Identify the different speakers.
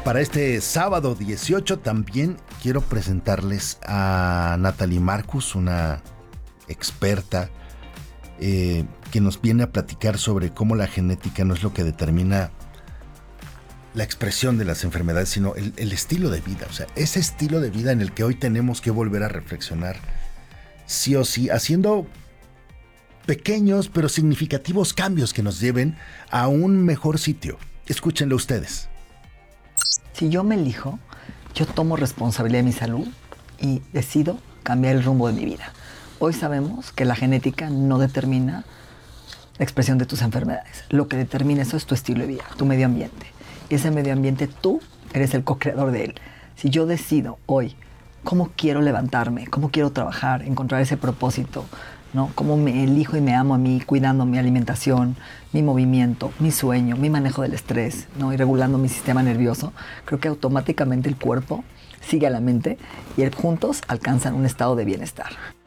Speaker 1: Para este sábado 18 también quiero presentarles a Natalie Marcus, una experta que nos viene a platicar sobre cómo la genética no es lo que determina la expresión de las enfermedades, sino el estilo de vida. O sea, ese estilo de vida en el que hoy tenemos que volver a reflexionar, sí o sí, haciendo pequeños pero significativos cambios que nos lleven a un mejor sitio. Escúchenlo ustedes.
Speaker 2: Si yo me elijo, yo tomo responsabilidad de mi salud y decido cambiar el rumbo de mi vida. Hoy sabemos que la genética no determina la expresión de tus enfermedades. Lo que determina eso es tu estilo de vida, tu medio ambiente. Y ese medio ambiente tú eres el co-creador de él. Si yo decido hoy cómo quiero levantarme, cómo quiero trabajar, encontrar ese propósito, ¿no? Cómo me elijo y me amo a mí, cuidando mi alimentación, mi movimiento, mi sueño, mi manejo del estrés, ¿no? Y regulando mi sistema nervioso, creo que automáticamente el cuerpo sigue a la mente y juntos alcanzan un estado de bienestar.